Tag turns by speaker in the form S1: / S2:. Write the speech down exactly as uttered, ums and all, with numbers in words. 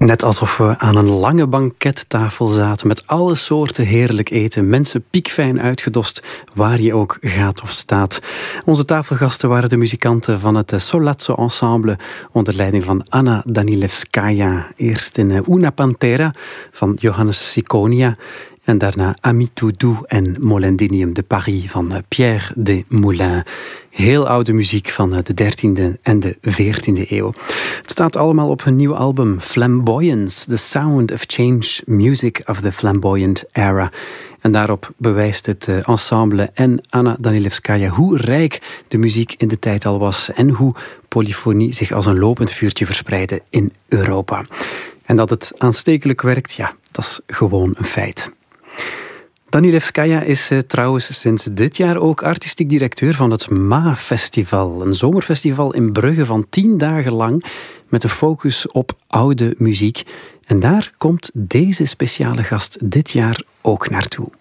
S1: Net alsof we aan een lange bankettafel zaten met alle soorten heerlijk eten. Mensen piekfijn uitgedost waar je ook gaat of staat. Onze tafelgasten waren de muzikanten van het Solazzo Ensemble onder leiding van Anna Danilevskaya. Eerst in Una Pantera van Johannes Ciconia en daarna Amitoudou en Molendinium de Paris van Pierre Desmoulins. Heel oude muziek van de dertiende en de veertiende eeuw. Het staat allemaal op hun nieuw album Flamboyance, The Sound of Change, Music of the Flamboyant Era. En daarop bewijst het ensemble en Anna Danilevskaya hoe rijk de muziek in de tijd al was en hoe polyfonie zich als een lopend vuurtje verspreidde in Europa. En dat het aanstekelijk werkt, ja, dat is gewoon een feit. Danilevskaya is uh, trouwens sinds dit jaar ook artistiek directeur van het M A-festival. Een zomerfestival in Brugge van tien dagen lang met een focus op oude muziek. En daar komt deze speciale gast dit jaar ook naartoe.